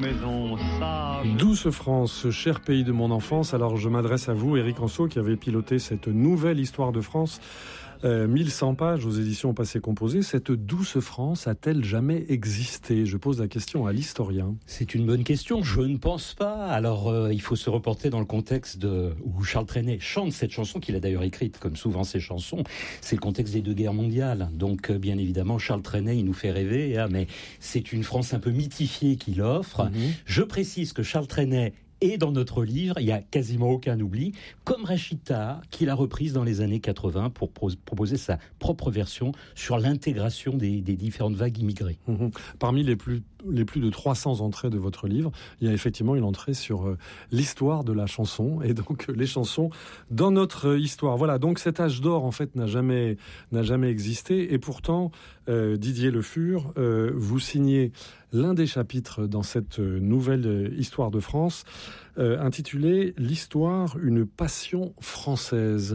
maison sage. Douce France, cher pays de mon enfance. Alors je m'adresse à vous, Éric Anceau, qui avait piloté cette nouvelle histoire de France. 1100 pages aux éditions Passé Composé. Cette douce France a-t-elle jamais existé ? Je pose la question à l'historien. C'est une bonne question, je ne pense pas. Alors il faut se reporter dans le contexte où Charles Trenet chante cette chanson, qu'il a d'ailleurs écrite, comme souvent ses chansons. C'est le contexte des 2 guerres mondiales. Donc bien évidemment, Charles Trenet, il nous fait rêver, mais c'est une France un peu mythifiée qu'il offre. Je précise que Charles Trenet, et dans notre livre, il n'y a quasiment aucun oubli, comme Rachida, qu'il a reprise dans les années 80 pour proposer sa propre version sur l'intégration des différentes vagues immigrées. Parmi les plus de 300 entrées de votre livre, il y a effectivement une entrée sur l'histoire de la chanson, et donc les chansons dans notre histoire. Voilà, donc cet âge d'or, en fait, n'a jamais existé, et pourtant, Didier Le Fur, vous signez l'un des chapitres dans cette nouvelle histoire de France, intitulé « L'histoire, une passion française ».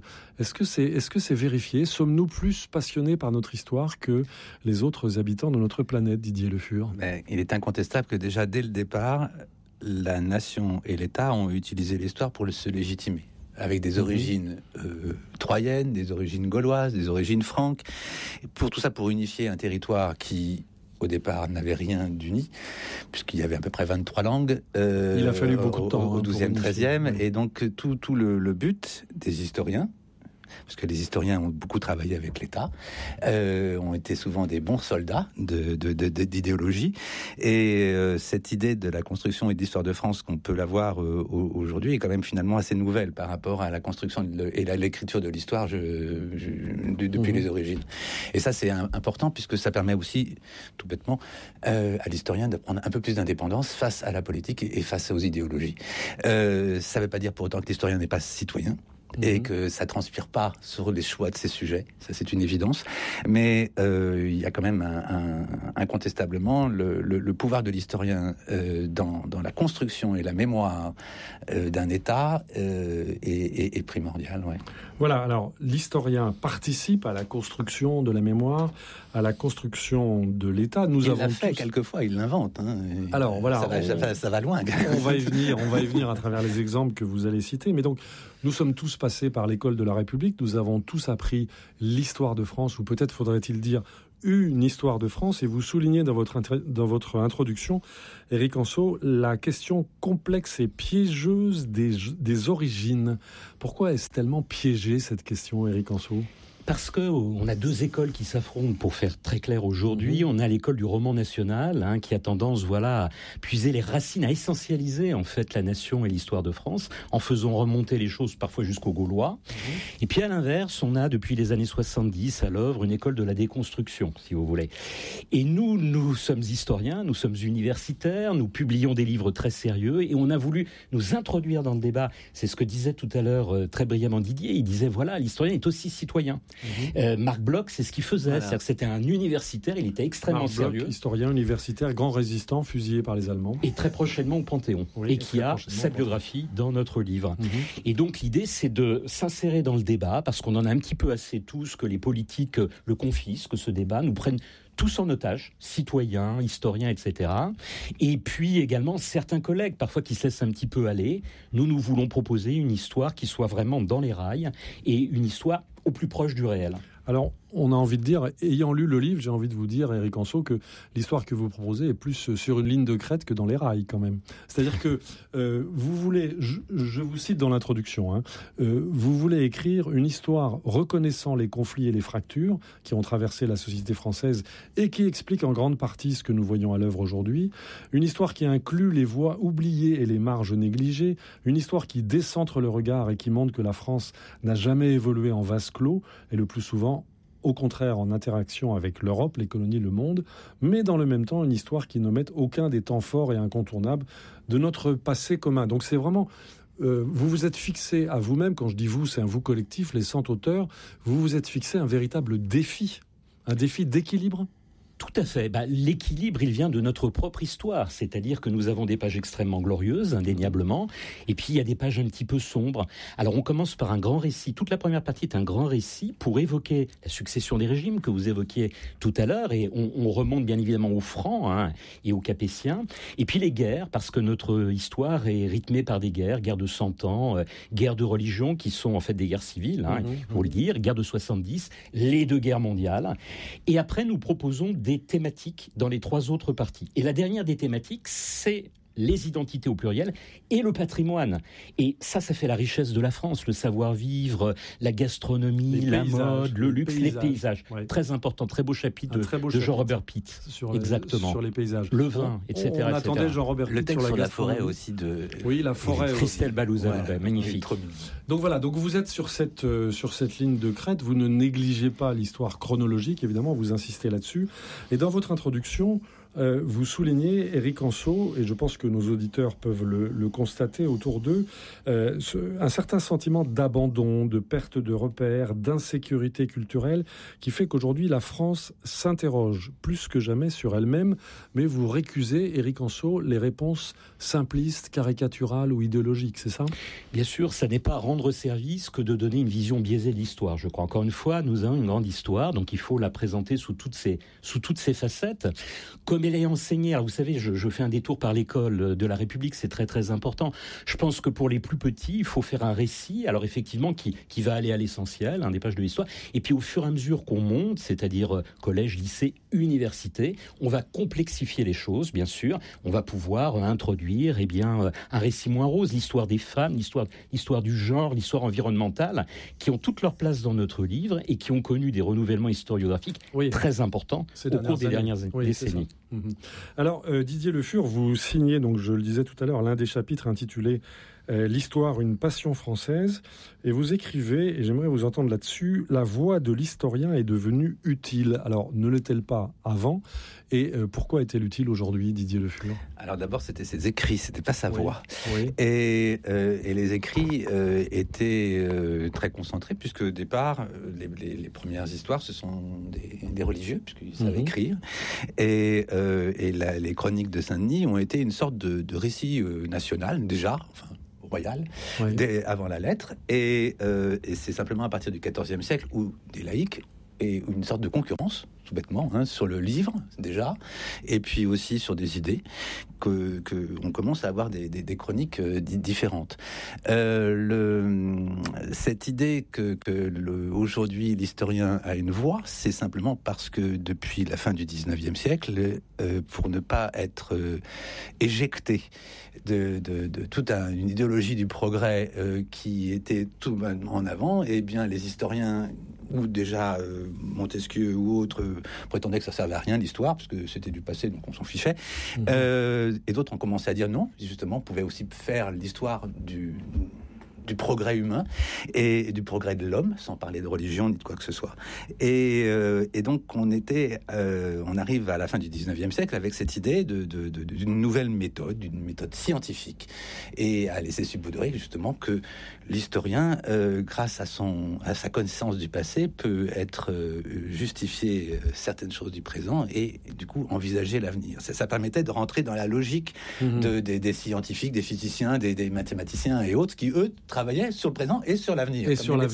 Est-ce que c'est vérifié ? Sommes-nous plus passionnés par notre histoire que les autres habitants de notre planète, Didier Le Fur ? Mais il est incontestable que déjà dès le départ, la nation et l'État ont utilisé l'histoire pour se légitimer, avec des origines troyennes, des origines gauloises, des origines franques, et pour tout ça, pour unifier un territoire qui, au départ, n'avait rien d'uni, puisqu'il y avait à peu près 23 langues. Il a fallu beaucoup de temps. Au 12e, 13e. Et donc, tout le but des historiens, parce que les historiens ont beaucoup travaillé avec l'État, ont été souvent des bons soldats d'idéologie. Et cette idée de la construction et de l'histoire de France, qu'on peut l'avoir aujourd'hui, est quand même finalement assez nouvelle par rapport à la construction et l'écriture de l'histoire depuis les origines. Et ça, c'est important, puisque ça permet aussi, tout bêtement, à l'historien de prendre un peu plus d'indépendance face à la politique et face aux idéologies. Ça ne veut pas dire pour autant que l'historien n'est pas citoyen, et que ça transpire pas sur les choix de ces sujets, ça c'est une évidence, mais il y a quand même incontestablement le pouvoir de l'historien dans la construction et la mémoire d'un État est primordial. Ouais. Voilà, alors l'historien participe à la construction de la mémoire, à la construction de l'État. Il l'a fait quelquefois, il l'invente. Alors voilà, ça va loin. On va y venir à travers les exemples que vous allez citer, mais donc nous sommes tous passés par l'école de la République, nous avons tous appris l'histoire de France, ou peut-être faudrait-il dire une histoire de France, et vous soulignez dans votre introduction, Éric Anceau, la question complexe et piégeuse des origines. Pourquoi est-ce tellement piégé, cette question, Éric Anceau ? Parce que on a 2 écoles qui s'affrontent, pour faire très clair aujourd'hui. On a l'école du roman national, qui a tendance, à puiser les racines, à essentialiser en fait la nation et l'histoire de France, en faisant remonter les choses parfois jusqu'aux Gaulois. Et puis à l'inverse, on a depuis les années 70 à l'œuvre une école de la déconstruction, si vous voulez. Et nous sommes historiens, nous sommes universitaires, nous publions des livres très sérieux, et on a voulu nous introduire dans le débat. C'est ce que disait tout à l'heure très brillamment Didier. Il disait l'historien est aussi citoyen. Marc Bloch, c'est ce qu'il faisait. Voilà. C'est-à-dire que c'était un universitaire, il était extrêmement sérieux. Historien universitaire, grand résistant, fusillé par les Allemands. Et très prochainement au Panthéon. Oui, et qui a sa biographie dans notre livre. Et donc l'idée, c'est de s'insérer dans le débat, parce qu'on en a un petit peu assez tous que les politiques le confisquent, que ce débat nous prenne tous en otage, citoyens, historiens, etc. Et puis également certains collègues, parfois qui se laissent un petit peu aller. Nous voulons proposer une histoire qui soit vraiment dans les rails, et une histoire au plus proche du réel. Alors, on a envie de dire, ayant lu le livre, j'ai envie de vous dire, Éric Anceau, que l'histoire que vous proposez est plus sur une ligne de crête que dans les rails, quand même. C'est-à-dire que vous voulez, je vous cite dans l'introduction, vous voulez écrire une histoire reconnaissant les conflits et les fractures qui ont traversé la société française et qui explique en grande partie ce que nous voyons à l'œuvre aujourd'hui, une histoire qui inclut les voies oubliées et les marges négligées, une histoire qui décentre le regard et qui montre que la France n'a jamais évolué en vase clos, et le plus souvent, au contraire en interaction avec l'Europe, les colonies, le monde, mais dans le même temps une histoire qui n'omette aucun des temps forts et incontournables de notre passé commun. Donc c'est vraiment... vous vous êtes fixé à vous-même, quand je dis vous, c'est un vous collectif, les 100 auteurs, vous vous êtes fixé un véritable défi, un défi d'équilibre. Tout à fait. L'équilibre, il vient de notre propre histoire, c'est-à-dire que nous avons des pages extrêmement glorieuses, indéniablement, et puis il y a des pages un petit peu sombres. Alors on commence par un grand récit. Toute la première partie est un grand récit pour évoquer la succession des régimes que vous évoquiez tout à l'heure, et on remonte bien évidemment aux Francs et aux Capétiens, et puis les guerres, parce que notre histoire est rythmée par des guerres de 100 ans, guerres de religion qui sont en fait des guerres civiles, pour le dire, guerre de 70, les 2 guerres mondiales, et après nous proposons des thématiques dans les 3 autres parties. Et la dernière des thématiques, c'est les identités au pluriel et le patrimoine. Et ça fait la richesse de la France, le savoir-vivre, la gastronomie, la mode, le luxe, les paysages. Ouais. Très important, très beau chapitre de Jean-Robert Pitt. Exactement. Sur les paysages. Le vin, etc. On attendait Jean-Robert Pitt le texte sur la forêt aussi de... Oui, la forêt. Christelle Balouzan, magnifique. Donc voilà, donc vous êtes sur cette ligne de crête, vous ne négligez pas l'histoire chronologique, évidemment, vous insistez là-dessus. Et dans votre introduction, vous soulignez, Éric Anceau, et je pense que nos auditeurs peuvent le constater autour d'eux, un certain sentiment d'abandon, de perte de repères, d'insécurité culturelle, qui fait qu'aujourd'hui la France s'interroge plus que jamais sur elle-même, mais vous récusez, Éric Anceau, les réponses simplistes, caricaturales ou idéologiques, c'est ça ? Bien sûr, ça n'est pas rendre service que de donner une vision biaisée de l'histoire, je crois. Encore une fois, nous avons une grande histoire, donc il faut la présenter sous toutes ses facettes. Comme elle est enseignée, alors vous savez, je fais un détour par l'école de la République, c'est très très important. Je pense que pour les plus petits, il faut faire un récit, alors effectivement, qui va aller à l'essentiel, des pages de l'histoire, et puis au fur et à mesure qu'on monte, c'est-à-dire collège, lycée, université, on va complexifier les choses, bien sûr, on va pouvoir introduire un récit moins rose, l'histoire des femmes, l'histoire du genre, l'histoire environnementale, qui ont toute leur place dans notre livre et qui ont connu des renouvellements historiographiques très importants au cours des dernières décennies. Alors, Didier Le Fur, vous signez, donc je le disais tout à l'heure, l'un des chapitres intitulé L'histoire, une passion française, et vous écrivez, et j'aimerais vous entendre là-dessus, la voix de l'historien est devenue utile. Alors, ne l'est-elle pas avant ? Et pourquoi est-elle utile aujourd'hui, Didier Le Fur ? Alors d'abord, c'était ses écrits, c'était pas sa voix. Oui. Et les écrits étaient très concentrés, puisque au départ, les premières histoires, ce sont des religieux, puisqu'ils savaient écrire. Et les chroniques de Saint-Denis ont été une sorte de récit national, déjà, royal, avant la lettre. Et c'est simplement à partir du XIVe siècle où des laïcs et une sorte de concurrence, tout bêtement, sur le livre déjà, et puis aussi sur des idées, que on commence à avoir des chroniques différentes. Cette idée que aujourd'hui l'historien a une voix, c'est simplement parce que depuis la fin du XIXe siècle, pour ne pas être éjecté de toute une idéologie du progrès qui était tout en avant, et bien les historiens ou déjà Montesquieu ou autres prétendaient que ça servait à rien l'histoire, parce que c'était du passé, donc on s'en fichait. Et d'autres ont commencé à dire non, justement, on pouvait aussi faire l'histoire du progrès humain et du progrès de l'homme, sans parler de religion ni de quoi que ce soit. Et donc on arrive à la fin du 19e siècle avec cette idée d'une nouvelle méthode, d'une méthode scientifique, et à laisser subodérer justement que l'historien, grâce à sa connaissance du passé, peut justifier certaines choses du présent et du coup envisager l'avenir. Ça permettait de rentrer dans la logique des scientifiques, des physiciens, des mathématiciens et autres qui, eux, travaillaient sur le présent et sur l'avenir.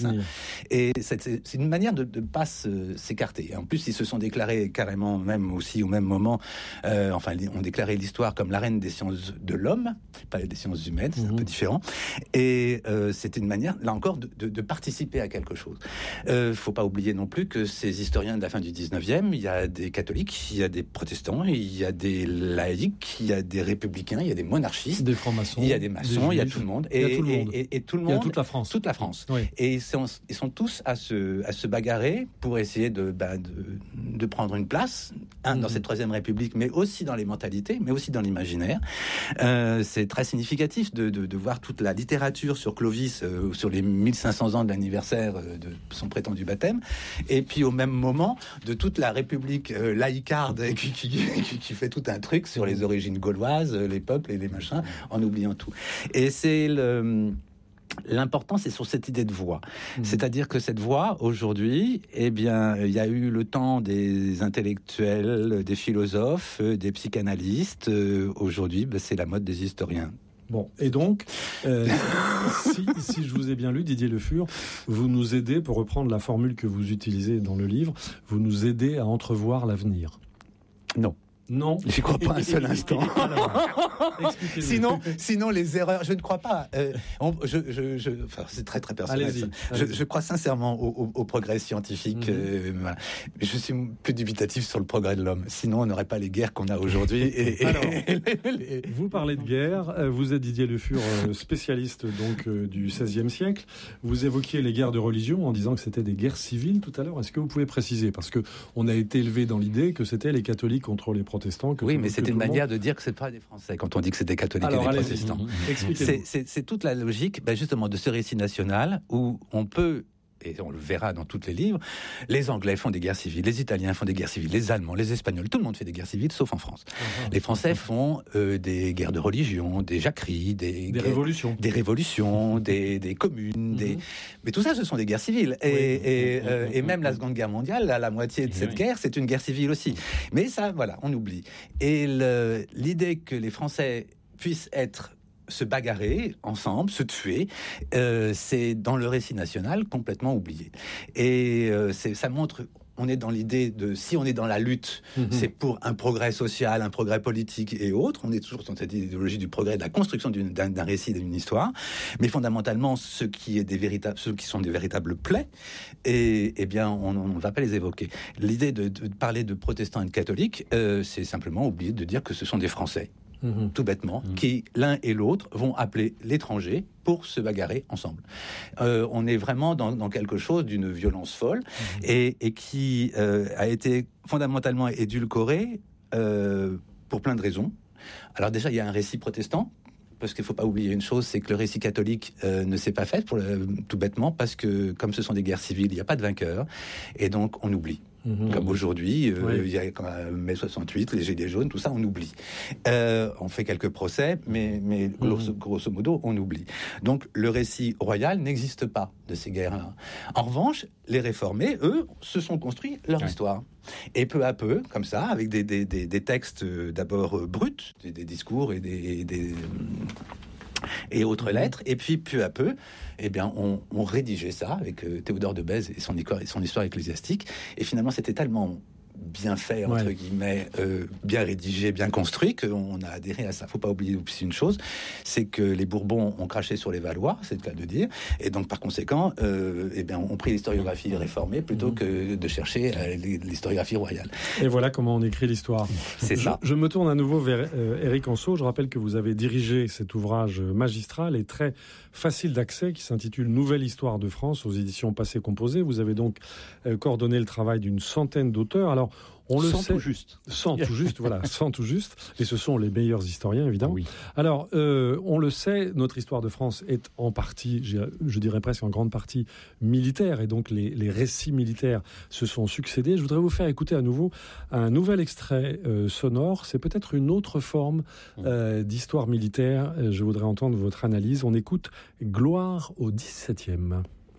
Et c'est une manière de ne pas s'écarter. En plus, ils se sont déclarés carrément, même aussi au même moment, ont déclaré l'histoire comme la reine des sciences de l'homme, pas des sciences humaines, c'est un peu différent. Et c'était une manière, là encore, de participer à quelque chose. Faut pas oublier non plus que ces historiens de la fin du 19e, il y a des catholiques, il y a des protestants, il y a des laïcs, il y a des républicains, il y a des monarchistes, des francs-maçons, il y a des maçons, il y a tout le monde. Et tout le monde, il y a toute la France. Toute la France. Oui. Et ils sont tous à se bagarrer pour essayer de prendre une place, dans cette Troisième République, mais aussi dans les mentalités, mais aussi dans l'imaginaire. C'est très significatif de voir toute la littérature sur Clovis, sur les 1500 ans de l'anniversaire de son prétendu baptême, et puis au même moment, de toute la République laïcarde qui fait tout un truc sur les origines gauloises, les peuples et les machins, en oubliant tout. Et L'important, c'est sur cette idée de voix. C'est-à-dire que cette voix, aujourd'hui, eh bien, il y a eu le temps des intellectuels, des philosophes, des psychanalystes. Aujourd'hui, c'est la mode des historiens. Bon, et donc, si je vous ai bien lu, Didier Le Fur, vous nous aidez, pour reprendre la formule que vous utilisez dans le livre, vous nous aidez à entrevoir l'avenir. Non. Non. J'y crois pas un seul instant. Sinon, les erreurs, je ne crois pas. Enfin, c'est très très personnel. Allez-y. Je crois sincèrement au progrès scientifique. Voilà. Je suis plus dubitatif sur le progrès de l'homme. Sinon, on n'aurait pas les guerres qu'on a aujourd'hui. Alors, vous parlez de guerre. Vous êtes Didier Le Fur, spécialiste donc du XVIe siècle. Vous évoquiez les guerres de religion en disant que c'était des guerres civiles tout à l'heure. Est-ce que vous pouvez préciser? Parce que on a été élevé dans l'idée que c'était les catholiques contre les protestants. Oui, mais c'est une manière de dire que c'est pas des Français quand on dit que c'est des catholiques et des protestants. C'est toute la logique, justement, de ce récit national où on peut, et on le verra dans tous les livres, les Anglais font des guerres civiles, les Italiens font des guerres civiles, les Allemands, les Espagnols, tout le monde fait des guerres civiles, sauf en France. Les Français font des guerres de religion, des jacqueries, des révolutions, des communes, mais tout ça, ce sont des guerres civiles. Et même la Seconde Guerre mondiale, la moitié de cette guerre, c'est une guerre civile aussi. Mais ça, voilà, on oublie. Et l'idée que les Français puissent se bagarrer ensemble, se tuer, c'est dans le récit national complètement oublié. Et ça montre, on est dans l'idée de, si on est dans la lutte, c'est pour un progrès social, un progrès politique et autres. On est toujours dans cette idéologie du progrès, de la construction d'un récit, d'une histoire. Mais fondamentalement, ceux qui sont des véritables plaies, eh bien, on ne va pas les évoquer. L'idée de parler de protestants et de catholiques, c'est simplement oublier de dire que ce sont des Français. Tout bêtement, qui l'un et l'autre vont appeler l'étranger pour se bagarrer ensemble. On est vraiment dans quelque chose d'une violence folle et qui a été fondamentalement édulcoré pour plein de raisons. Alors déjà, il y a un récit protestant, parce qu'il ne faut pas oublier une chose, c'est que le récit catholique ne s'est pas fait, tout bêtement, parce que comme ce sont des guerres civiles, il n'y a pas de vainqueur, et donc on oublie. Comme aujourd'hui, il y a mai 68, les Gilets jaunes, tout ça, on oublie. On fait quelques procès, mais grosso modo, on oublie. Donc, le récit royal n'existe pas de ces guerres-là. En revanche, les réformés, eux, se sont construits leur histoire. Et peu à peu, comme ça, avec des textes d'abord bruts, des discours et autres lettres, et puis peu à peu, eh bien, on rédigeait ça avec Théodore de Bèze et son histoire ecclésiastique, et finalement c'était tellement bien fait, entre guillemets, bien rédigé, bien construit, qu'on a adhéré à ça. Faut pas oublier aussi une chose, c'est que les Bourbons ont craché sur les Valois, c'est le cas de dire, et donc par conséquent, eh bien, on prit l'historiographie réformée plutôt que de chercher l'historiographie royale. Et voilà comment on écrit l'histoire. C'est ça. Je me tourne à nouveau vers Éric Anseau. Je rappelle que vous avez dirigé cet ouvrage magistral et très facile d'accès qui s'intitule Nouvelle histoire de France aux éditions Passé Composé. Vous avez donc coordonné le travail d'une centaine d'auteurs. Alors, on le sait, tout juste. 100 tout juste, voilà, 100 tout juste. Et ce sont les meilleurs historiens, évidemment. Oui. Alors, on le sait, notre histoire de France est en partie, je dirais presque en grande partie, militaire. Et donc, les récits militaires se sont succédés. Je voudrais vous faire écouter à nouveau un nouvel extrait sonore. C'est peut-être une autre forme d'histoire militaire. Je voudrais entendre votre analyse. On écoute Gloire au XVIIe.